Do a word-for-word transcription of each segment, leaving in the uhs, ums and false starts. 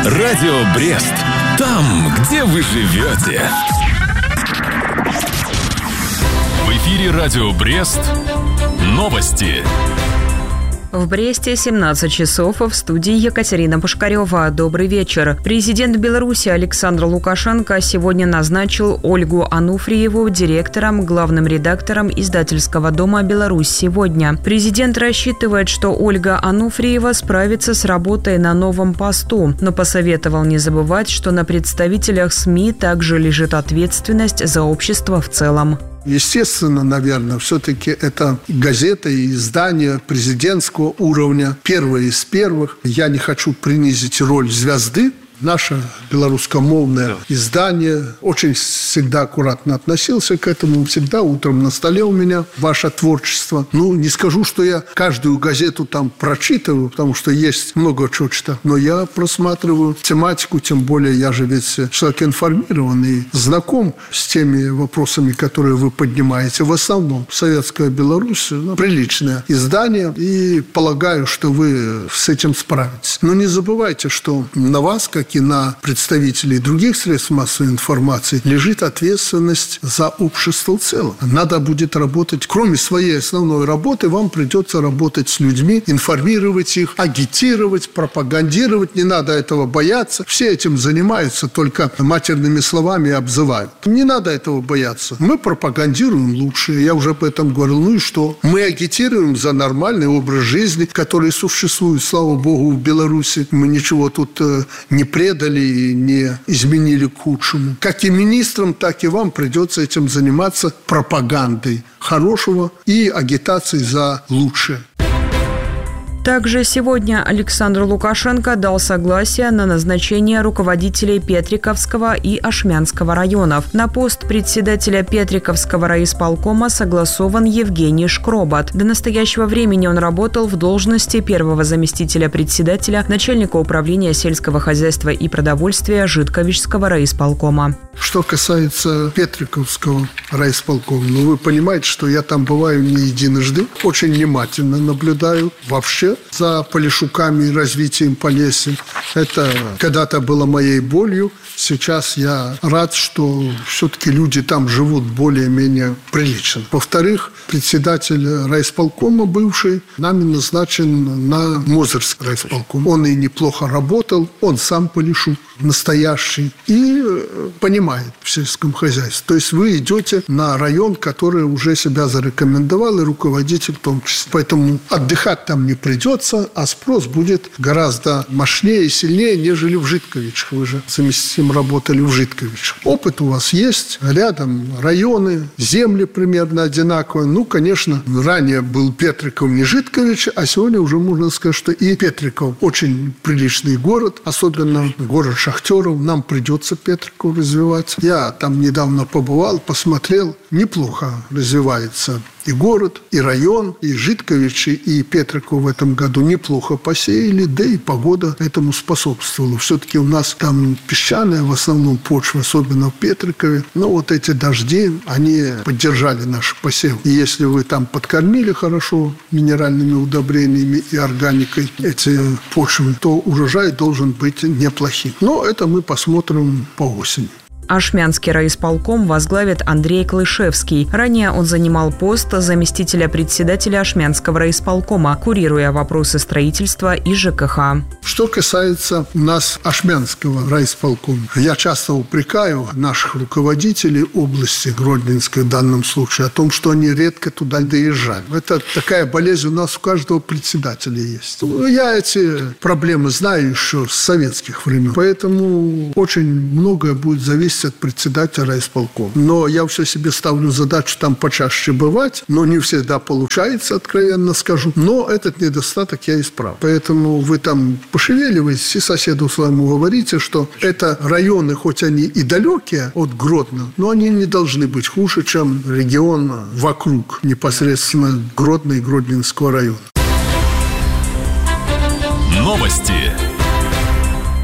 Радио Брест. Там, где вы живете. В эфире Радио Брест. Новости. В Бресте семнадцать часов, в студии Екатерина Пушкарева. Добрый вечер. Президент Беларуси Александр Лукашенко сегодня назначил Ольгу Ануфриеву директором, главным редактором издательского дома «Беларусь сегодня». Президент рассчитывает, что Ольга Ануфриева справится с работой на новом посту, но посоветовал не забывать, что на представителях СМИ также лежит ответственность за общество в целом. Естественно, наверное, все-таки это газета и издание президентского уровня, первое из первых. Я не хочу принизить роль звезды. Наше белорусскомовное издание очень всегда аккуратно относился к этому. Всегда утром на столе у меня ваше творчество. Ну, не скажу, что я каждую газету там прочитываю, потому что есть много чего читать. Но я просматриваю тематику, тем более я же ведь человек информированный, знаком с теми вопросами, которые вы поднимаете. В основном Советская Беларусь, ну, приличное издание, и полагаю, что вы с этим справитесь. Но не забывайте, что на вас, как и на представителей других средств массовой информации, лежит ответственность за общество в целом. Надо будет работать, кроме своей основной работы, вам придется работать с людьми, информировать их, агитировать, пропагандировать. Не надо этого бояться. Все этим занимаются, только матерными словами обзывают. Не надо этого бояться. Мы пропагандируем лучше. Я уже об этом говорил. Ну и что? Мы агитируем за нормальный образ жизни, который существует, слава богу, в Беларуси. Мы ничего тут э, не предали и не изменили к худшему. Как и министрам, так и вам придется этим заниматься, пропагандой хорошего и агитацией за лучшее. Также сегодня Александр Лукашенко дал согласие на назначение руководителей Петриковского и Ашмянского районов. На пост председателя Петриковского райисполкома согласован Евгений Шкробат. До настоящего времени он работал в должности первого заместителя председателя, начальника управления сельского хозяйства и продовольствия Житковичского райисполкома. Что касается Петриковского райисполкома, ну вы понимаете, что я там бываю не единожды, очень внимательно наблюдаю вообще за Полешуками и развитием Полесья. Это когда-то было моей болью. Сейчас я рад, что все-таки люди там живут более-менее прилично. Во-вторых, председатель райисполкома бывший нами назначен на Мозырский райисполком. Он и неплохо работал, он сам Полешук настоящий и понимает в сельском хозяйстве. То есть вы идете на район, который уже себя зарекомендовал, и руководитель в том числе. Поэтому отдыхать там не придется, а спрос будет гораздо мощнее и сильнее, нежели в Житковичах. Вы же заместителем работали в Житковичах. Опыт у вас есть, рядом районы, земли примерно одинаковые. Ну, конечно, ранее был Петриков, не Житкович, а сегодня уже можно сказать, что и Петриков очень приличный город, особенно город шахтеров. Нам придется Петриков развивать. Я там недавно побывал, посмотрел, неплохо развивается и город, и район, и Житковичи, и Петриков в этом году неплохо посеяли, да и погода этому способствовала. Все-таки у нас там песчаная в основном почва, особенно в Петрикове. Но вот эти дожди, они поддержали наш посев. И если вы там подкормили хорошо минеральными удобрениями и органикой эти почвы, то урожай должен быть неплохим. Но это мы посмотрим по осени. Ашмянский райисполком возглавит Андрей Клышевский. Ранее он занимал пост заместителя председателя Ашмянского райисполкома, курируя вопросы строительства и ЖКХ. Что касается у нас Ашмянского райисполкома, я часто упрекаю наших руководителей области Гродненской в данном случае о том, что они редко туда доезжают. Это такая болезнь у нас у каждого председателя есть. Я эти проблемы знаю еще с советских времен, поэтому очень многое будет зависеть от председателя райисполкома. Но я все себе ставлю задачу там почаще бывать, но не всегда получается, откровенно скажу. Но этот недостаток я исправлю. Поэтому вы там пошевеливаетесь и соседу своему говорите, что это районы, хоть они и далекие от Гродно, но они не должны быть хуже, чем регион вокруг непосредственно Гродно и Гродненского района. Новости.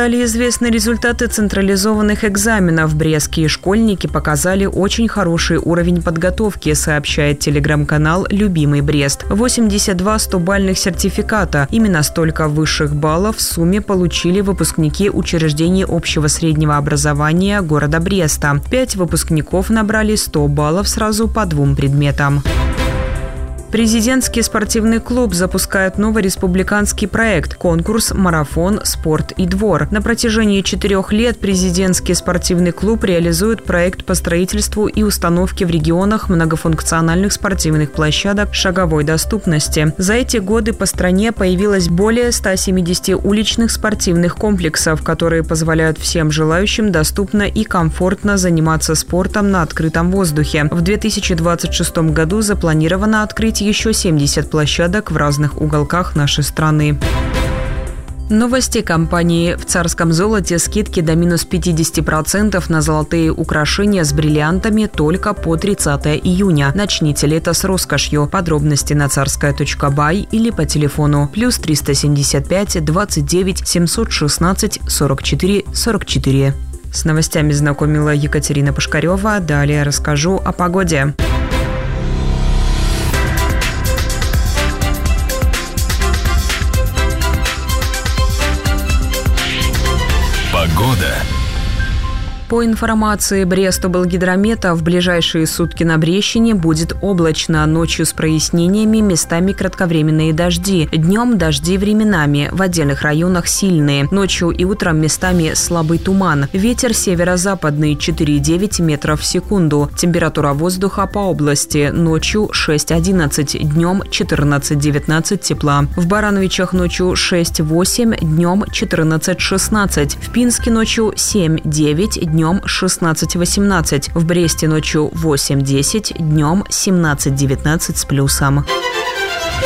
Стали известны результаты централизованных экзаменов. Брестские школьники показали очень хороший уровень подготовки, сообщает телеграм-канал «Любимый Брест». восемьдесят два стобальных сертификата. Именно столько высших баллов в сумме получили выпускники учреждений общего среднего образования города Бреста. Пять выпускников набрали сто баллов сразу по двум предметам. Президентский спортивный клуб запускает новый республиканский проект – конкурс «Марафон. Спорт и двор». На протяжении четырех лет президентский спортивный клуб реализует проект по строительству и установке в регионах многофункциональных спортивных площадок шаговой доступности. За эти годы по стране появилось более ста семидесяти уличных спортивных комплексов, которые позволяют всем желающим доступно и комфортно заниматься спортом на открытом воздухе. В две тысячи двадцать шестом году запланировано открыть еще семьдесят площадок в разных уголках нашей страны. Новости компании. В Царском золоте скидки до минус пятидесяти процентов на золотые украшения с бриллиантами только по тридцатое июня. Начните лето с роскошью. Подробности на царская точка бай или по телефону плюс триста семьдесят пять двадцать девять семьсот шестнадцать сорок четыре сорок четыре. С новостями знакомила Екатерина Пушкарева. Далее расскажу о погоде. Погода. По информации Брест-облгидромета, в ближайшие сутки на Брещине будет облачно, ночью с прояснениями, местами кратковременные дожди. Днем дожди временами, в отдельных районах сильные. Ночью и утром местами слабый туман. Ветер северо-западный четыре и девять метров в секунду. Температура воздуха по области ночью шесть одиннадцать, днем четырнадцать девятнадцать тепла. В Барановичах ночью шесть восемь, днем четырнадцать шестнадцать. В Пинске ночью семь девять, днем шестнадцать восемнадцать. В Бресте ночью восемь десять, днем семнадцать девятнадцать с плюсом.